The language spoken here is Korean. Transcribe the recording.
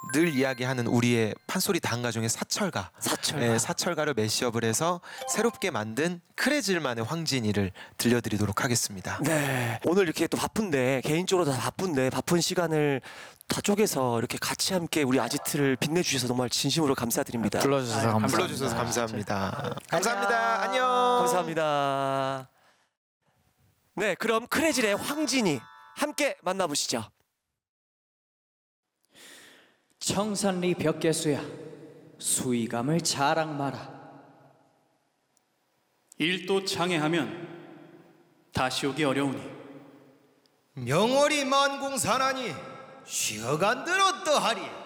늘 이야기하는 우리의 판소리 단가 중에 사철가. 사철가를 매시업을 해서 새롭게 만든 크레즐만의 황진이를 들려드리도록 하겠습니다. 네. 오늘 이렇게 또 바쁜데, 개인적으로 다 바쁜데, 바쁜 시간을 다 쪼개서 이렇게 같이 함께 우리 아지트를 빛내주셔서 정말 진심으로 감사드립니다. 불러주셔서 감사합니다. 불러주셔서 감사합니다. 감사합니다. 안녕. 감사합니다. 네, 그럼 크레즐의 황진이 함께 만나보시죠. 청산리 벽계수야, 수위감을 자랑 마라. 일도 장애하면 다시 오기 어려우니 명월이 만공산하니 쉬어간들 어떠하리.